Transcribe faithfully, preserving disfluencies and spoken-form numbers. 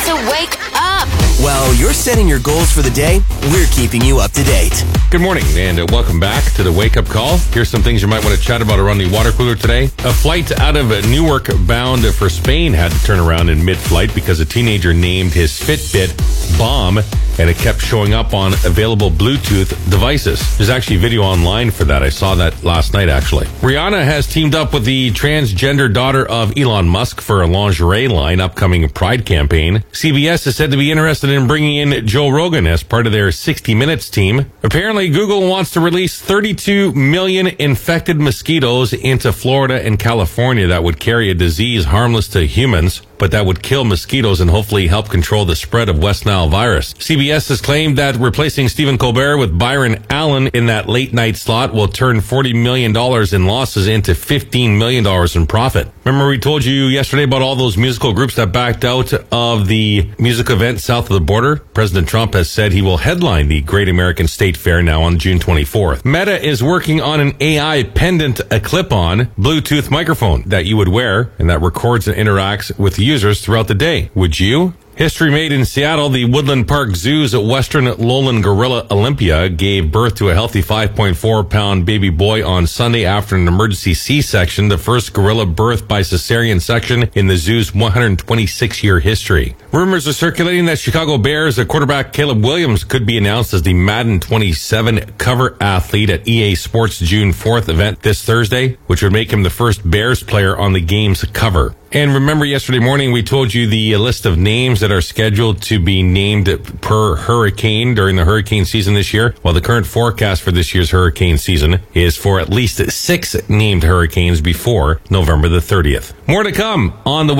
to wake up. While you're setting your goals for the day, we're keeping you up to date. Good morning, and uh, welcome back to the Wake Up Call. Here's some things you might want to chat about around the water cooler today. A flight out of Newark bound for Spain had to turn around in mid-flight because a teenager named his Fitbit Bomb, and it kept showing up on available Bluetooth devices. There's actually video online for that. I saw that last night, actually. Rihanna has teamed up with the transgender daughter of Elon Musk for a lingerie line upcoming Pride campaign. C B S is said to be interested in bringing in Joe Rogan as part of their sixty minutes team. Apparently, Google wants to release thirty-two million infected mosquitoes into Florida and California that would carry a disease harmless to humans, but that would kill mosquitoes and hopefully help control the spread of West Nile virus. C B S has claimed that replacing Stephen Colbert with Byron Allen in that late night slot will turn forty million dollars in losses into fifteen million dollars in profit. Remember we told you yesterday about all those musical groups that backed out of the music event south of the border? President Trump has said he will headline the Great American State Fair now on June twenty-fourth. Meta is working on an A I pendant, a clip-on Bluetooth microphone that you would wear and that records and interacts with users throughout the day. Would you? History made in Seattle. The Woodland Park Zoo's Western Lowland Gorilla Olympia gave birth to a healthy five point four pound baby boy on Sunday after an emergency C-section, the first gorilla birth by cesarean section in the zoo's one hundred twenty-six year history. Rumors are circulating that Chicago Bears quarterback Caleb Williams could be announced as the Madden twenty-seven cover athlete at E A Sports June fourth event this Thursday, which would make him the first Bears player on the game's cover. And remember yesterday morning we told you the list of names that are scheduled to be named per hurricane during the hurricane season this year. Well, the current forecast for this year's hurricane season is for at least six named hurricanes before November the thirtieth. More to come on the